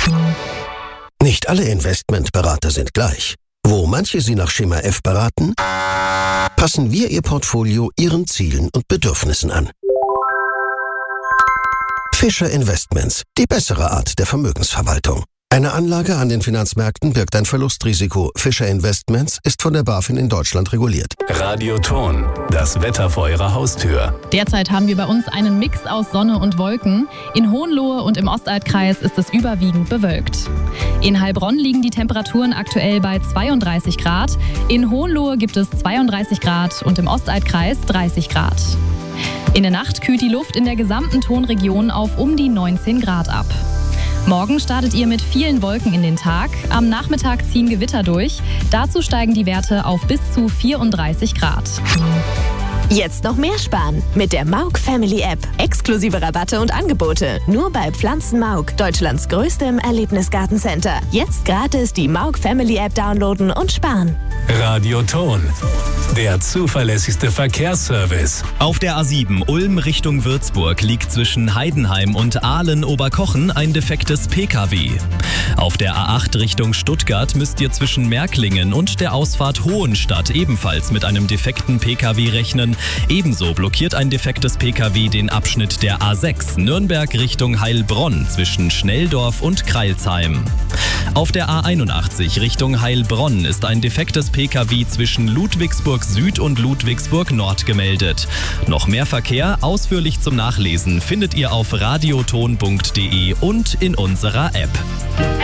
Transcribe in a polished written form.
Nicht alle Investmentberater sind gleich. Wo manche Sie nach Schema F beraten, passen wir Ihr Portfolio Ihren Zielen und Bedürfnissen an. Fischer Investments, die bessere Art der Vermögensverwaltung. Eine Anlage an den Finanzmärkten birgt ein Verlustrisiko. Fischer Investments ist von der BaFin in Deutschland reguliert. Radioton, das Wetter vor Ihrer Haustür. Derzeit haben wir bei uns einen Mix aus Sonne und Wolken. In Hohenlohe und im Ostalbkreis ist es überwiegend bewölkt. In Heilbronn liegen die Temperaturen aktuell bei 32 Grad. In Hohenlohe gibt es 32 Grad und im Ostalbkreis 30 Grad. In der Nacht kühlt die Luft in der gesamten Tonregion auf um die 19 Grad ab. Morgen startet ihr mit vielen Wolken in den Tag. Am Nachmittag ziehen Gewitter durch. Dazu steigen die Werte auf bis zu 34 Grad. Jetzt noch mehr sparen mit der Mauk Family App. Exklusive Rabatte und Angebote. Nur bei Pflanzen Mauk, Deutschlands größtem Erlebnisgartencenter. Jetzt gratis die Mauk Family App downloaden und sparen. Radioton, der zuverlässigste Verkehrsservice. Auf der A7 Ulm Richtung Würzburg liegt zwischen Heidenheim und Aalen-Oberkochen ein defektes Pkw. Auf der A8 Richtung Stuttgart müsst ihr zwischen Märklingen und der Ausfahrt Hohenstadt ebenfalls mit einem defekten Pkw rechnen. Ebenso blockiert ein defektes Pkw den Abschnitt der A6 Nürnberg Richtung Heilbronn zwischen Schnelldorf und Crailsheim. Auf der A81 Richtung Heilbronn ist ein defektes Pkw zwischen Ludwigsburg Süd und Ludwigsburg Nord gemeldet. Noch mehr Verkehr ausführlich zum Nachlesen findet ihr auf radioton.de und in unserer App.